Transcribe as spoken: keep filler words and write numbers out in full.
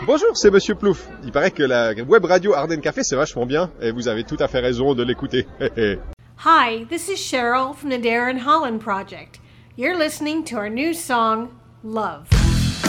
Bonjour, c'est Monsieur Plouf. Il paraît que la web radio Ardennes Café, c'est vachement bien et vous avez tout à fait raison de l'écouter. Hi, this is Cheryl from the Darren Holland Project. You're listening to our new song, Love.